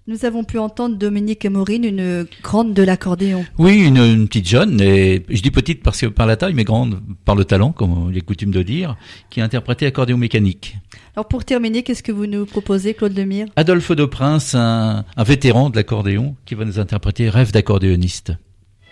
Nous avons pu entendre Dominique Maureen, une grande de l'accordéon. Oui, une petite jeune, et je dis petite parce que par la taille, mais grande par le talent, comme il est coutume de dire, qui a interprété accordéon mécanique. Alors pour terminer, qu'est-ce que vous nous proposez, Claude Lemire? Adolphe Deprince, un vétéran de l'accordéon, qui va nous interpréter Rêve d'accordéoniste.